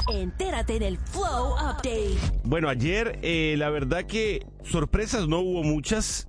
Entérate en el Flow Update. Bueno, ayer la verdad que sorpresas no hubo muchas.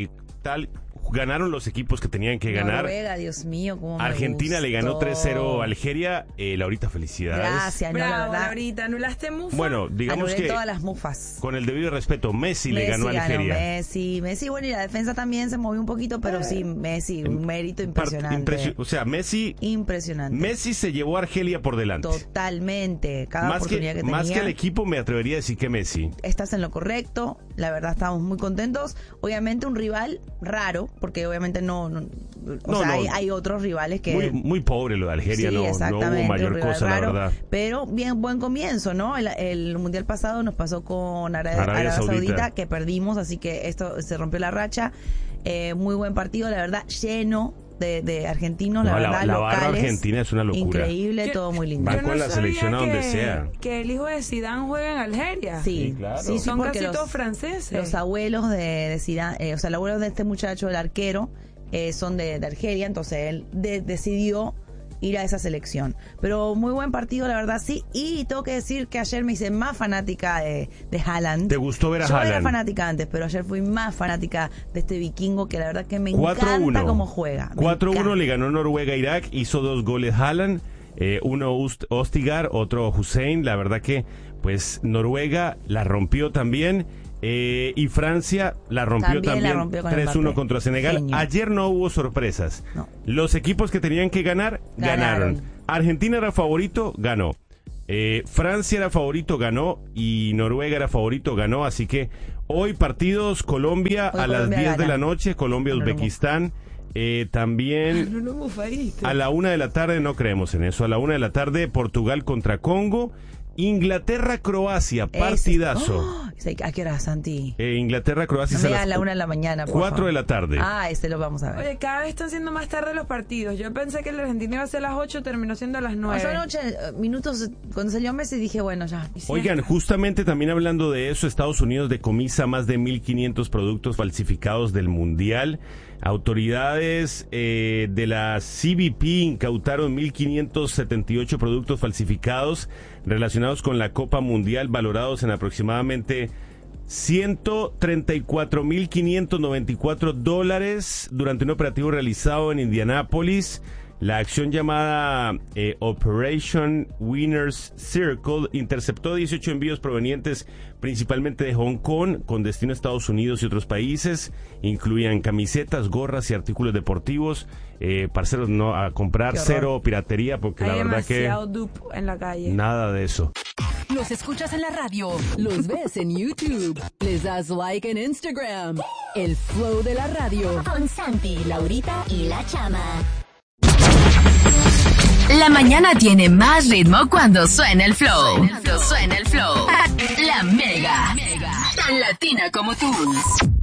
Ganaron los equipos que tenían que ganar. Noruega, Dios mío, cómo me Argentina gustó. le ganó 3-0 a Algeria. Laurita, felicidades. Gracias, Bravo, la verdad. Laurita, ¿anulaste mufa? Bueno, digamos Anulé que todas las mufas. con el debido respeto, Messi le ganó a Algeria. Messi, bueno, y la defensa también se movió un poquito, pero sí, Messi, un mérito impresionante. O sea, Impresionante. Messi se llevó a Argelia por delante. Totalmente. Cada oportunidad que tenía. Más que el equipo, me atrevería a decir que Messi. Estás en lo correcto. La verdad, estamos muy contentos. Obviamente, un rival raro, porque obviamente hay otros rivales que... Muy pobre lo de Algeria, sí, no hubo mayor cosa, raro, la verdad. Pero bien, buen comienzo, ¿no? El mundial pasado nos pasó con Arabia Saudita, que perdimos, así que esto se rompió la racha. Muy buen partido, la verdad, lleno de argentinos, la verdad, la locales. barra argentina es una locura. Increíble, todo muy lindo. Van con la selección a donde sea. Que el hijo de Zidane juega en Algeria. Sí, claro. sí, Son porque casi todos franceses. Los abuelos de Zidane, los abuelos de este muchacho, el arquero, son de Argelia, entonces él decidió ir a esa selección. Pero muy buen partido, la verdad, sí. Y tengo que decir que ayer me hice más fanática de Haaland. ¿Te gustó ver a Yo Haaland? era fanática antes, pero ayer fui más fanática de este vikingo que la verdad que me 4-1. encanta cómo juega. 4-1 le ganó Noruega a Irak, hizo 2 goles Haaland, uno Ostigar, otro Hussein. La verdad que pues Noruega la rompió también. Y Francia la rompió también 3-1 contra Senegal. Genio. Ayer no hubo sorpresas. No. Los equipos que tenían que ganar, ganaron. Argentina era favorito, ganó. Francia era favorito, ganó. Y Noruega era favorito, ganó. Así que hoy partidos, Colombia a las 10 de la noche, Colombia-Uzbekistán. También a la 1 de la tarde, no creemos en eso, a la 1 de la tarde, Portugal contra Congo. Inglaterra-Croacia, partidazo. ¿A qué hora, Santi? Inglaterra-Croacia No me a la 1 de la mañana, por 4 favor. de la tarde. Lo vamos a ver. Oye, cada vez están siendo más tarde los partidos. Yo pensé que el Argentina iba a ser a las 8, terminó siendo a las 9. Yo anoche, minutos, cuando salió Messi, dije, bueno, ya. Oigan, justamente también hablando de eso, Estados Unidos decomisa más de 1.500 productos falsificados del Mundial. Autoridades de la CBP incautaron 1.578 productos falsificados relacionados con la Copa Mundial, valorados en aproximadamente $134.594 durante un operativo realizado en Indianápolis. La acción llamada Operation Winners Circle interceptó 18 envíos provenientes principalmente de Hong Kong con destino a Estados Unidos y otros países. Incluían camisetas, gorras y artículos deportivos. Parceros, no a comprar, cero piratería, porque la verdad que dupe en la calle. nada de eso. Los escuchas en la radio, los ves en YouTube, les das like en Instagram. El Flow de la radio. Con Santi, Laurita y La Chama. La mañana tiene más ritmo cuando suena el flow. La Mega. Tan latina como tú.